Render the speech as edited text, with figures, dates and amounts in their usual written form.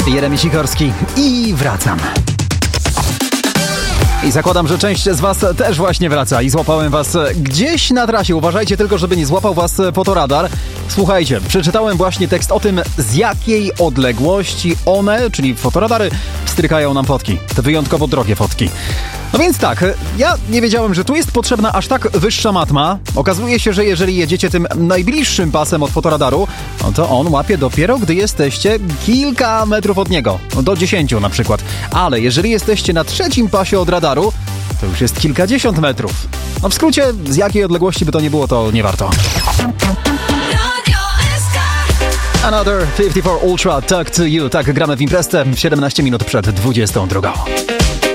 Jeremi Sikorski i wracam. I zakładam, że część z was też właśnie wraca i złapałem was gdzieś na trasie. Uważajcie tylko, żeby nie złapał was fotoradar. Słuchajcie, przeczytałem właśnie tekst o tym, z jakiej odległości one, czyli fotoradary, wstrykają nam fotki. Te wyjątkowo drogie fotki. No więc tak, ja nie wiedziałem, że tu jest potrzebna aż tak wyższa matma. Okazuje się, że jeżeli jedziecie tym najbliższym pasem od fotoradaru, no to on łapie dopiero, gdy jesteście kilka metrów od niego. No do 10 na przykład. Ale jeżeli jesteście na trzecim pasie od radaru, to już jest kilkadziesiąt metrów. No w skrócie, z jakiej odległości by to nie było, to nie warto. Another 54 Ultra, Talk to You. Tak, gramy w imprezę 17 minut przed 22.